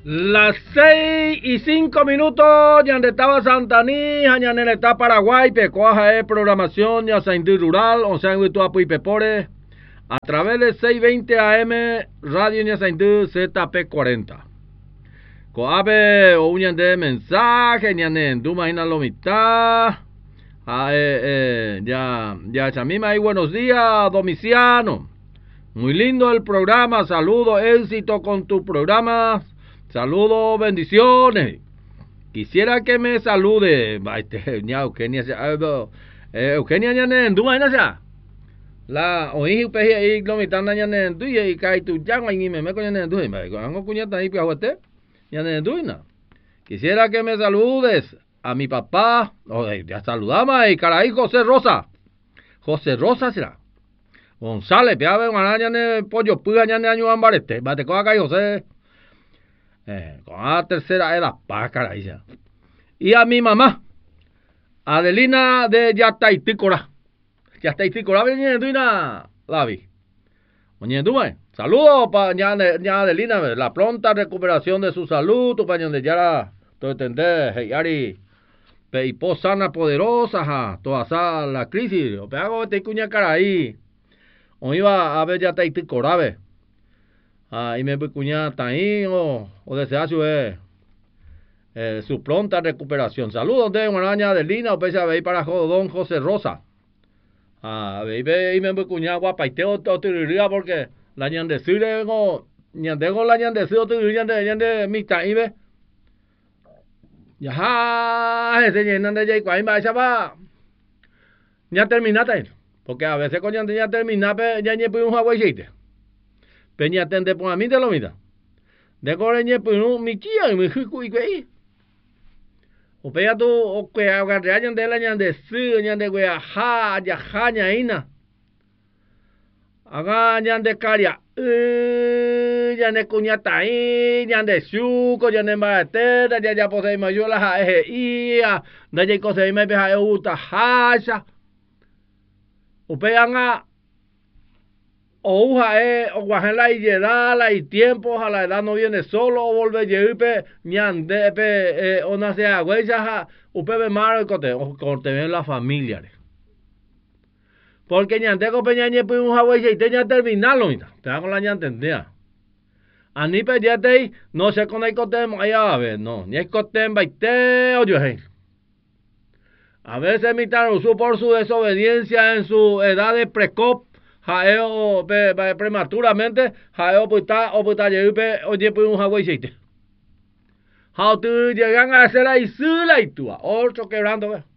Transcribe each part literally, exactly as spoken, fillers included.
Las seis y cinco minutos, donde estaba Santaní, en está Paraguay, pecoaja de programación, ya Saindí Rural, o sea, en tu y Pepore, a través de seiscientos veinte A M, Radio ya Saindí Z P cuarenta. Coabe, o un de mensaje, ya en Duma, en la mitad. Ah, eh, eh, ya, ya, Chamima, y buenos días, Domiciano. Muy lindo el programa, saludo, éxito con tu programa. Saludos, bendiciones. Quisiera que me salude, Eugenia, Eugenia, Eugenia, la oí pe y lo mitan ya en tuya y cae tu llama y me me con en tuya, me hago cuñata y piajote, ya en tuya. Quisiera que me saludes a mi papá, oh, ya saludamos y caray José Rosa. José Rosa será. González, piave ya en pollo puga ya en año ambarete, bate con acá José. Eh, con la tercera era pa caray ya. Y a mi mamá, Adelina de Yataitícora. Yataitícora, venía de una Lavi. Oye, tú, saludos para ña Adelina, la pronta recuperación de su salud, tu pañón de Yara, todo entender, Yari, peipo sana poderosa, ja, toda la crisis, o pegago este cuña caray. O iba a ver Yataitícora, ve. Ah, y me cuña ahí o, o desea su, eh, eh, su pronta recuperación. Saludos de Guaraña de Lina, o pese a ver para don José Rosa. Ah, ve y me cuña guapaiteo tiriría porque la ñandecire go, ñandego la ñandeciro tiriría de ñande mita y ve. Ya, ese llenan de jay cuay va va. Ya terminaste, porque a veces con ñande ya terminaste, ya ñe un hawaii. Peña tende por a mí de lo mira. De coreñe pues no mi tía y mi hijo y güey. O pea tu o que agarre ayan de la ñan de su ñan de güey ja ya ja ñaina. Aga ñan de caria. Eh ñan de cuñata ahí, ñan de suco, ñan de mate, ya ya posee mayor la ja eh y a da ya cosa me be ja uta ja. O pea nga o uja e o guajela y llegada y tiempo a la edad no viene solo o volver lleve ñande pe o nace a huella upe be mar el cote o corte ven la familia porque ñande ko peñañe pu un huella y teña terminarlo mira te hago la ñande entendía ani pe ya te no se con el cote allá a ver no ni el cote baite o yo a veces mitaron su por su desobediencia en su edad de precoz jaeo pe, pe, prematuramente jaeo puta o puta lleve oye pues un Hawái siete. How to llegan a hacer ahí sula y tú otro quebrando ve.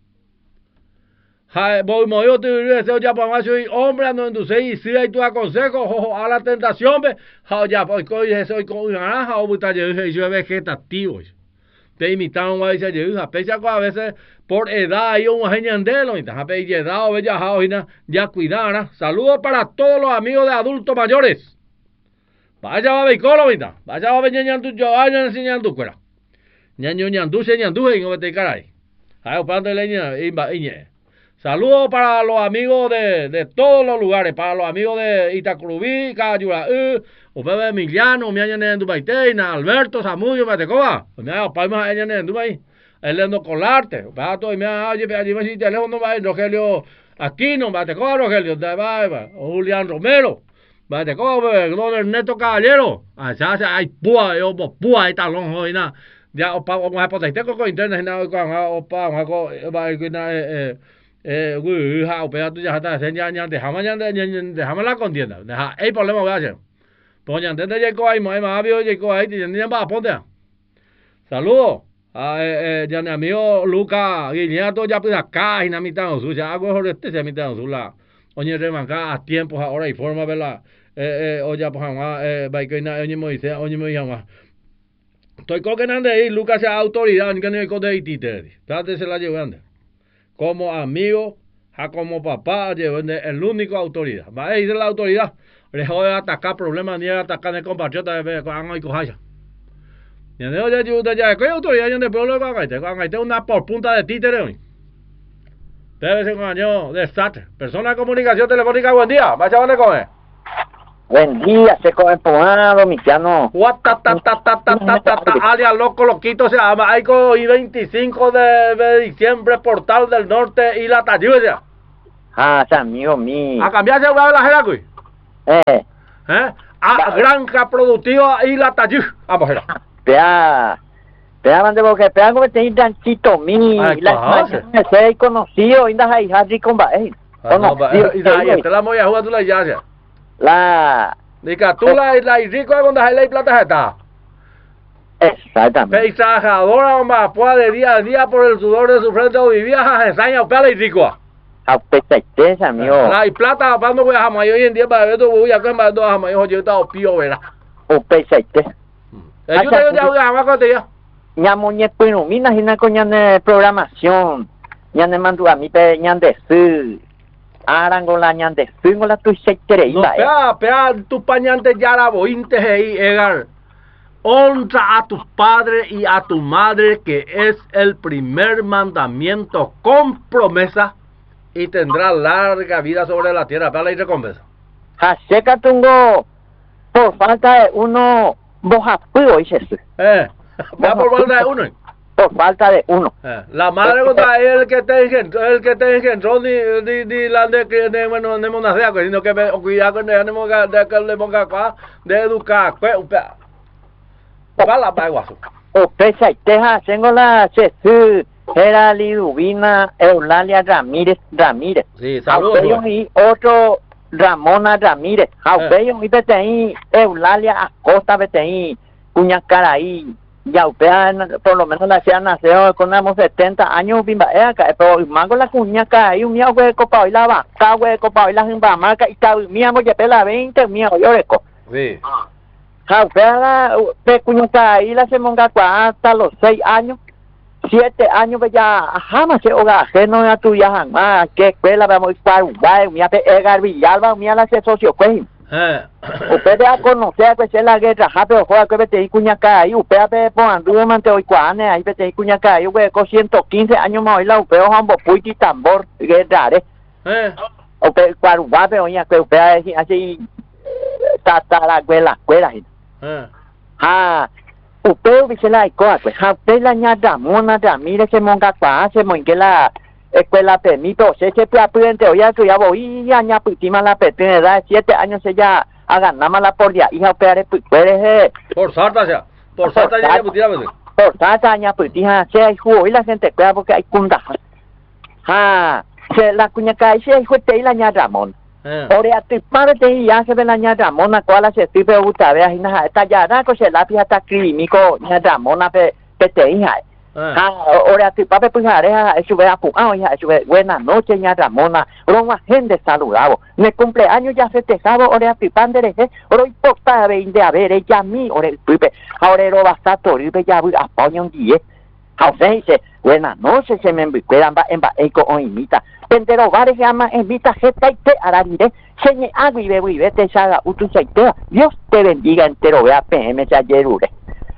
Jae voy moyo te deseo ya para más soy hombre no induce y si hay tu aconsejo a la tentación ve. How ya pues coy soy con naranja o puta lleve yo vegetativo. Te imitaron a ese lleve a pesar que a veces por edad hay un añandelo y tape y edad o bella jaoina ya cuidara. Saludos para todos los amigos de adultos mayores. Vaya va bicolo vida. Vaya va ñandu yo vayan enseñando cuera. Ñaño ñandu se ñandu en obete caray. Ay opando leña y iñe. Saludos para los amigos de, de todos los lugares, para los amigos de Itacurubí, Cayura, uh, Upebe Emiliano, mi año en Dubaiteina, Alberto, Samudio, Matecoba. Me hago palmas a en Dubai. El no colarte, va todo y me oye, allí me dice teléfono va Rogelio Aquino, va te coba Rogelio, de va, Julián Romero, va te coba don Ernesto Caballero, allá se hay púa, yo púa y talón hoy na, ya opa vamos a poder teco con internet na con opa vamos a va eh eh uy ha opa tú ya está ya ya dejamos ya dejamos la contienda, deja hay problema voy a hacer. Pues ya antes de llegar ahí, más más vio llegó ahí, ya va a poner. Saludos. Ah, eh, eh, ya mi amigo Luca Guiñato ya pues acá y na mitad su ya hago este se mitad su la oye remanca a tiempos ahora y forma verdad eh eh oye pues eh va que na oye Moisés oye me llama estoy coquenando ahí Luca sea autoridad ni que no hay code y títere trate se la llevando como amigo ja como papá llevando el único autoridad va a ir la autoridad dejó de atacar problemas ni atacar el compatriota de con y coja. Ya no ya yo ya que autoridad ya de pueblo con este con este una por punta de títere hoy. Debe ser un año desastre. Persona de comunicación telefónica, buen día. Vaya a comer. Buen día, seco empoado, Domiciano. Guatatatatatatata, alias Loco Loquito se llama. Aico y veinticinco de, de diciembre, Portal del Norte y la Tayuya. Ah, ese amigo mío. A cambiarse a de la Jeracui. Eh. ¿Eh? A Granja Productiva y la Tayú. Vamos a ver. Pea. Pea, mande porque pea como te ranchito mío. Ay, La me sé conocido, inda hay Harry con Bae. Y ahí te la voy a jugar tú la ya. La... Dica, tú la la rico cuando hay la plata está. Exactamente. Paisajadora, más puede de día a día por el sudor de su frente o vivía a ensaña o pela y rico. A pesar amigo. La y plata, cuando voy a jamás hoy en día para ver tu voy a cambiar dos jamás yo yo estaba pío verá. O pesar. Yo te yo ya jamás contigo. Ña muñe pues mina hina con ña de programación. Ña de mandu a mi pe ña de su. Arangola ña de su ngola tu se quiere no pea pea tu pañante ya la bointe ahí egar. Honra a tus padres y a tu madre, que es el primer mandamiento con promesa, y tendrá larga vida sobre la tierra. Para la y recompensa. Jaseca tungo por falta de uno bojapudo, dice eso. Eh, va por falta de uno. Por falta de uno. Eh, la madre contra el que te engendró, el que te engendró ni ni ni la de que de bueno de monasea, sino que me cuidar con de animo de que le ponga acá de educar, pues para la paguaso. O pesa y teja, tengo la Jesús era Liduvina Eulalia Ramírez Ramírez. Sí, saludos. Y otro Ramona Ramírez. Aupello y Beteí Eulalia Acosta Beteí Cuñacaraí. Ya usted por lo menos la hacía nació con unos setenta años bimba acá, pero mango la Cuñacaraí un mío güey copa y la vaca güey copa y la jimba marca y está mío ya pela veinte mío yo reco. Sí. Jaupea de Cuñacaraí la se monga hasta los seis años. Siete años que ya jamás se hoga ajeno a tu ya jamás que escuela vamos a Uruguay mi ape Edgar Villalba mi ala se socio pues eh usted a conocer que es la guerra pero juega que te cuñaca ahí usted ape por anduve mante hoy cuane ahí te cuñaca ahí güey con ciento quince años más hoy la usted jambo puiti tambor guerra eh usted para Uruguay pero ya que usted así tata la escuela escuela eh ah usted dice la cosa, pues usted la ñada mona Ramírez se monga pa se mongue la escuela permito se se aprende hoy ya ya voy ya ña putima la pertenece de siete años ella a ganar mala por día hija opere puede por sarta ya por sarta ya putina pues por sarta ña putina se hay jugo y la gente cuida porque hay cunda ah se la cuñaca se fue te la ñada mona Ora tu padre ya se ve la ñada mona cuál se tipe gusta vea hina está ya da ko se la pia ta clínico ñada mona pe pe te hija ah ora tu padre pues are eso vea pu ah hija eso buenas noches ñada mona broma gente saludado mi cumpleaños ya festejado ora tu padre es ora importa veinte a ver ella mi ora pipe ahora lo basta toribe ya voy a poner un día José dice, buenas noches, se me envicueran va en va eco o imita. Pentero bares llama invita jeta y te ararire. Señe agua y bebo y vete saga utu seitea. Dios te bendiga entero vea P M ya yerure.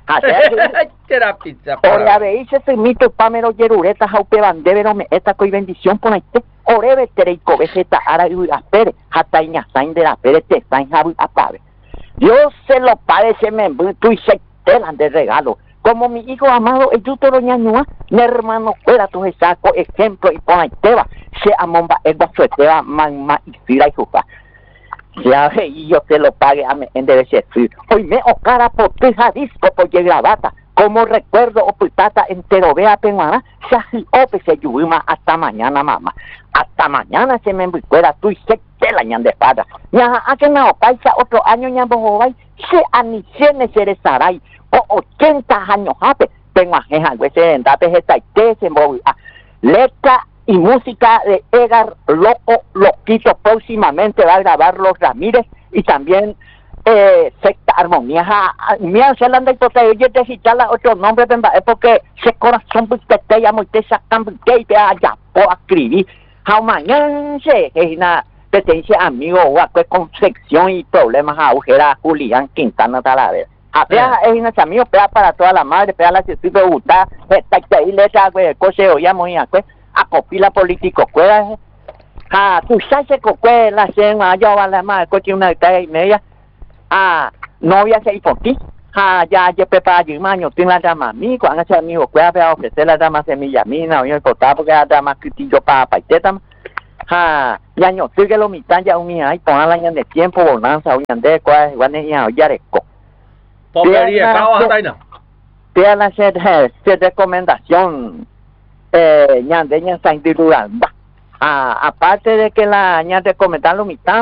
Era pizza. Ora veis ese mito pamero yerureta jaupe bandevero me esta coi bendición por ahí. Ore vetere y cobeceta ara y aspere. Hasta iña sain de la pere te sain jabu apabe. Dios se lo parece me tu y se telan de regalo. Como mi hijo amado, el tutoro ñañua, mi hermano fuera tu saco ejemplo y pon ahí te va, se amomba el vaso te va, mamá y fira y jufa. Ya ve, y yo te lo pague a me en debe ser. Hoy me o cara por teja disco por grabata, como recuerdo o putata entero vea penguana, se así ope se lluvima hasta mañana mamá. Hasta mañana se me envicuera tú y se te la ñan de espada. Ya, a que me opaisa otro año ñan bojobay, se aniciene se resaray. O ochenta años hace tengo a jeja ese endate esta y te se movió letra y música de Edgar Loco Loquito próximamente va a grabar los Ramírez y también eh, secta armonía mía se anda y porque yo te citarla otro nombre es porque se corazón pues te llamo y te sacan que te allá por escribir how mañana se es una pertenece amigo o a concepción y problemas agujera Julián Quintana Talavera. Apea es una amigo pea para toda la madre, pea la ciudad de Bogotá, está ahí letra, güey, coseo, ya muy a a copila político, cuela, ah, tú sabes que cuela, se me ha llevado la madre, coche una hectárea y media, Ah, novia se hizo aquí. Ah, ya, ya prepara yo maño, tiene la llama a mí, cuando se amigo, cuida para ofrecer la llama semilla mina, o yo cortar porque la llama que yo para paiteta. Ah, ya no, sigue lo mitad ya un día, y pongan la de tiempo, bonanza, hoy ande, cuál, igual es ya, ya reco. Povería, cao hasta ahí no. Tiene la se recomendación, eh, ñande, ñan sain de lugar. Ah, aparte de que la ñan recomendan lo mitad,